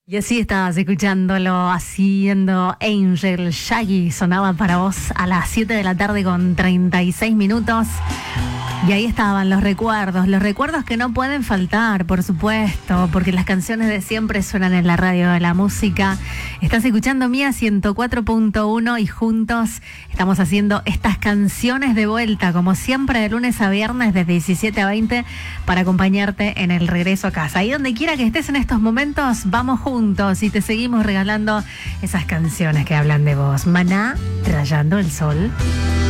Y así estabas escuchándolo haciendo Angel. Shaggy sonaba para vos a las 7 de la tarde con 36 minutos. Y ahí estaban los recuerdos que no pueden faltar, por supuesto, porque las canciones de siempre suenan en la radio de la música. Estás escuchando Mía 104.1 y juntos estamos haciendo estas canciones de vuelta, como siempre, de lunes a viernes, de 17 a 20, para acompañarte en el regreso a casa. Y donde quiera que estés en estos momentos, vamos juntos y te seguimos regalando esas canciones que hablan de vos. Maná, Rayando el Sol.